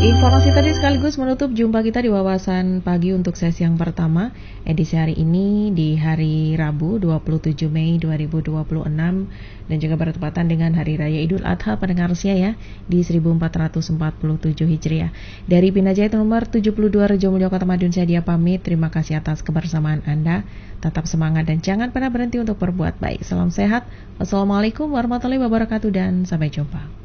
Informasi tadi sekaligus menutup jumpa kita di Wawasan Pagi untuk sesi yang pertama edisi hari ini di hari Rabu 27 Mei 2026 dan juga bertepatan dengan Hari Raya Idul Adha pendengar Sia ya di 1447 Hijriah. Dari Pinajaya nomor 72 Rejo Mulyo Kota Madiun saya dia pamit. Terima kasih atas kebersamaan Anda. Tetap semangat dan jangan pernah berhenti untuk berbuat baik. Salam sehat. Wassalamualaikum warahmatullahi wabarakatuh dan sampai jumpa.